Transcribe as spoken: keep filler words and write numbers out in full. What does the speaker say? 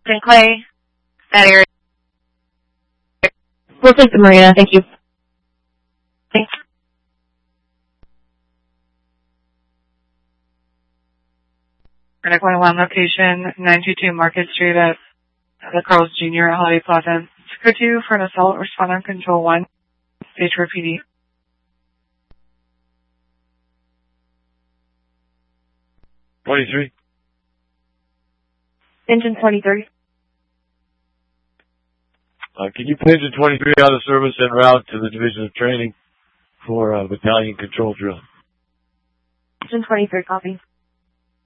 Saint Clay, that area. We'll take the marina. Thank you. Thanks. Credit one location, nine two two Market Street at the Carl's Junior at Holiday Plaza. Code two for an assault, respond on control one, stage for P D. twenty-three. Engine twenty-three. Uh, can you put engine twenty-three out of service en route to the Division of Training for uh, battalion control drill? Engine twenty-three, copy.